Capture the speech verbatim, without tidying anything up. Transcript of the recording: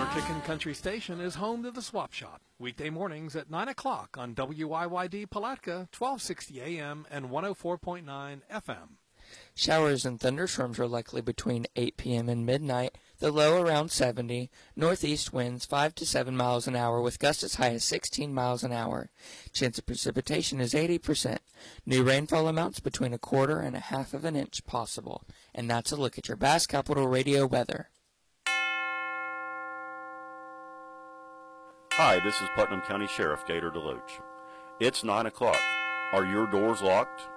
Chicken Country Station is home to the Swap Shop. Weekday mornings at nine o'clock on W I Y D Palatka, twelve sixty A M and one oh four point nine F M. Showers and thunderstorms are likely between eight p m and midnight, the low around seventy, northeast winds five to seven miles an hour with gusts as high as sixteen miles an hour. Chance of precipitation is eighty percent. New rainfall amounts between a quarter and a half of an inch possible. And that's a look at your Bass Capital Radio weather. Hi, this is Putnam County Sheriff Gator DeLoach. It's nine o'clock. Are your doors locked?